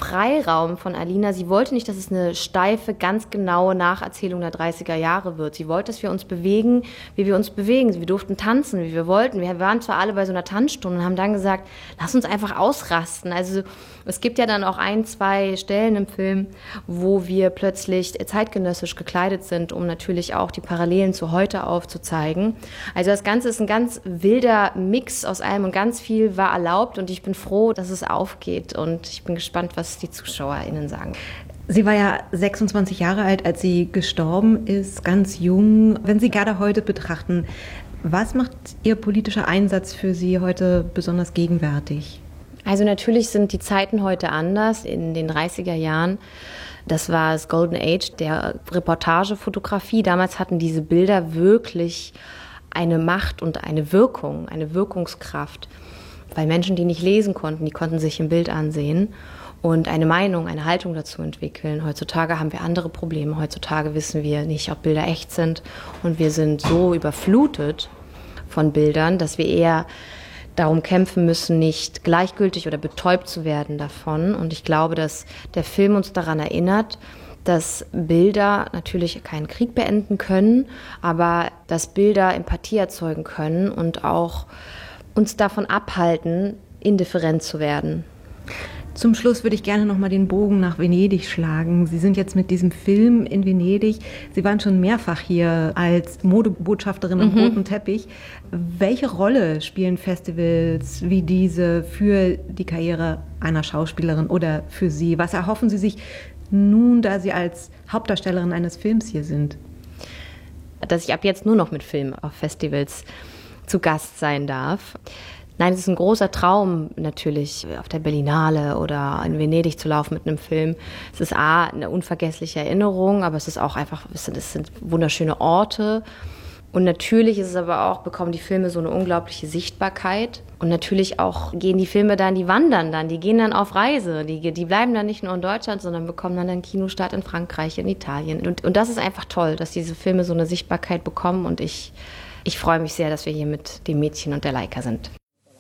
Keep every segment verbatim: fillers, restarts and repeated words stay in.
Freiraum von Alina. Sie wollte nicht, dass es eine steife, ganz genaue Nacherzählung der dreißiger Jahre wird. Sie wollte, dass wir uns bewegen, wie wir uns bewegen. Wir durften tanzen, wie wir wollten. Wir waren zwar alle bei so einer Tanzstunde und haben dann gesagt, lass uns einfach ausrasten. Also es gibt ja dann auch ein, zwei Stellen im Film, wo wir plötzlich zeitgenössisch gekleidet sind, um natürlich auch die Parallelen zu heute aufzuzeigen. Also das Ganze ist ein ganz wilder Mix aus allem und ganz viel war erlaubt und ich bin froh, dass es aufgeht und ich bin gespannt, was die ZuschauerInnen sagen. Sie war ja sechsundzwanzig Jahre alt, als sie gestorben ist, ganz jung. Wenn Sie Gerda heute betrachten, was macht Ihr politischer Einsatz für Sie heute besonders gegenwärtig? Also natürlich sind die Zeiten heute anders. In den dreißiger Jahren, das war das Golden Age der Reportagefotografie. Damals hatten diese Bilder wirklich eine Macht und eine Wirkung, eine Wirkungskraft. Weil Menschen, die nicht lesen konnten, die konnten sich im Bild ansehen und eine Meinung, eine Haltung dazu entwickeln. Heutzutage haben wir andere Probleme. Heutzutage wissen wir nicht, ob Bilder echt sind. Und wir sind so überflutet von Bildern, dass wir eher darum kämpfen müssen, nicht gleichgültig oder betäubt zu werden davon. Und ich glaube, dass der Film uns daran erinnert, dass Bilder natürlich keinen Krieg beenden können, aber dass Bilder Empathie erzeugen können und auch uns davon abhalten, indifferent zu werden. Zum Schluss würde ich gerne noch mal den Bogen nach Venedig schlagen. Sie sind jetzt mit diesem Film in Venedig. Sie waren schon mehrfach hier als Modebotschafterin am mhm. roten Teppich. Welche Rolle spielen Festivals wie diese für die Karriere einer Schauspielerin oder für Sie? Was erhoffen Sie sich nun, da Sie als Hauptdarstellerin eines Films hier sind? Dass ich ab jetzt nur noch mit Filmen auf Festivals zu Gast sein darf. Nein, es ist ein großer Traum natürlich, auf der Berlinale oder in Venedig zu laufen mit einem Film. Es ist A, eine unvergessliche Erinnerung, aber es ist auch einfach, es sind, es sind wunderschöne Orte. Und natürlich ist es aber auch, bekommen die Filme so eine unglaubliche Sichtbarkeit. Und natürlich auch gehen die Filme dann, die wandern dann, die gehen dann auf Reise. Die, die bleiben dann nicht nur in Deutschland, sondern bekommen dann einen Kinostart in Frankreich, in Italien. Und, und das ist einfach toll, dass diese Filme so eine Sichtbarkeit bekommen. Und ich, ich freue mich sehr, dass wir hier mit dem Mädchen und der Leica sind.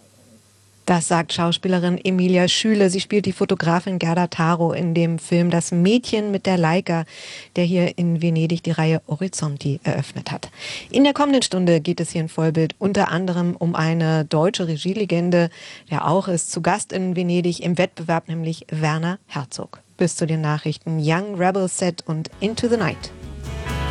Das sagt Schauspielerin Emilia Schüle. Sie spielt die Fotografin Gerda Taro in dem Film Das Mädchen mit der Leica, der hier in Venedig die Reihe Orizzonti eröffnet hat. In der kommenden Stunde geht es hier in Vollbild unter anderem um eine deutsche Regielegende, der auch ist zu Gast in Venedig im Wettbewerb, nämlich Werner Herzog. Bis zu den Nachrichten Young Rebel Set und Into the Night.